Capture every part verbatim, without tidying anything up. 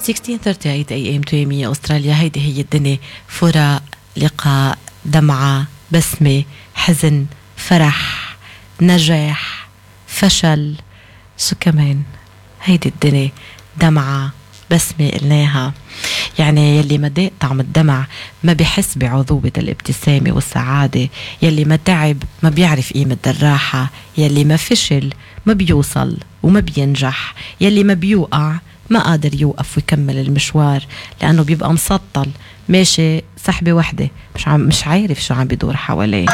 ستة عشر ثلاثين إيه إيه إم تو إم إي أستراليا. هيدي هي الدنيا، فراق، لقاء، دمعة، بسمة، حزن، فرح، نجاح، فشل، شو كمان. هيدي الدنيا دمعة بسمة قلناها. يعني يلي ما داق طعم الدمع ما بيحس بعذوبة الابتسامة والسعادة، يلي ما تعب ما بيعرف قيمة الراحة، يلي ما فشل ما بيوصل وما بينجح، يلي ما بيوقع ما قادر يوقف ويكمل المشوار، لأنه بيبقى مسطل ماشي سحبة واحدة، مش عم مش عارف شو عم بيدور حواليه.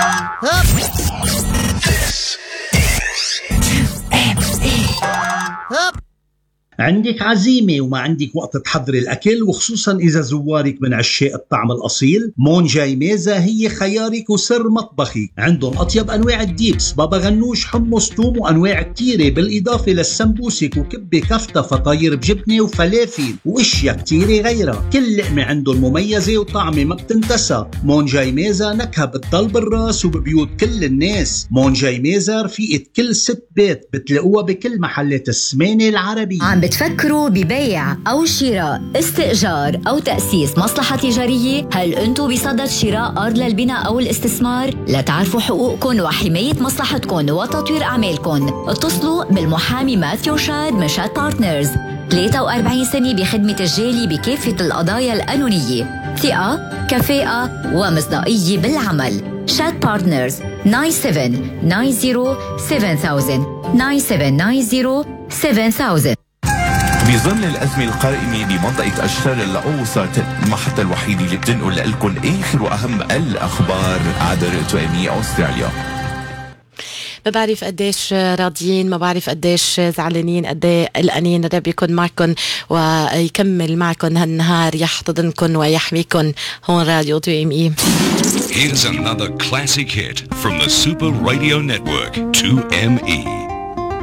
عندك عزيمة وما عندك وقت تحضري الأكل، وخصوصا إذا زوارك من عشاق الطعم الأصيل، مون جاي ميزة هي خيارك وسر مطبخي. عندهم أطيب أنواع الديبس، بابا غنوش، حمص، توم، وأنواع كتيرة، بالإضافة للسمبوسك وكبة كفتة، فطاير بجبنة وفلافل وإشياء كتيرة غيرها. كل لقمة عندهم مميزة وطعمة ما بتنتسى. مون جاي ميزة نكهة بتضل بالراس وببيوت كل الناس. مون جاي ميزة رفيقة كل ست بيت، بتلاقوها بكل محلات السمانة العربية. عم بتفكروا ببيع أو شراء، استئجار أو تأسيس مصلحة تجارية؟ هل أنتوا بصدد شراء أرض للبناء أو الاستثمار؟ لتعرفوا حقوقكم وحماية مصلحتكم وتطوير أعمالكم، اتصلوا بالمحامي ماثيو شاد من شاد بارتنرز. ثلاثة وأربعين سنة بخدمة الجالي بكافة القضايا القانونية، ثقة، كفاءة ومصداقية بالعمل. شاد بارتنرز تسعة سبعة تسعة صفر سبعة ألف تسعة سبعة تسعة صفر سبعة ألف. بظل الأزمة القائمة بمنطقة الشرق الأوسط، المحطة الوحيدة اللي بتنقل لكم آخر وأهم الأخبار عبر تو إم إي أستراليا. ما بعرف قديش راضيين، ما بعرف قديش زعلانين، قديه قلقانين. رب يكون معكم ويكمل معكم هالنهار، يحتضنكم ويحميكم. هون راديو تو إم إي. Here's another classic hit from the Super Radio Network, تو إم إي.